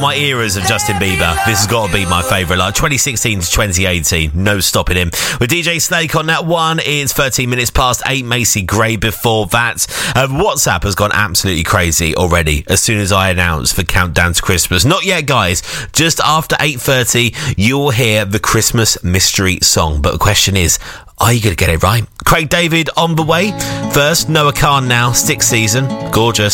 my eras of Justin Bieber. This has got to be my favourite. Like 2016 to 2018, no stopping him. With DJ Snake on that one, it's 13 minutes past 8. Macy Gray before that. WhatsApp has gone absolutely crazy already as soon as I announced the countdown to Christmas. Not yet, guys. Just after 8:30, you'll hear the Christmas mystery song. But the question is, are you going to get it right? Craig David on the way. First, Noah Khan now, Stick Season. Gorgeous.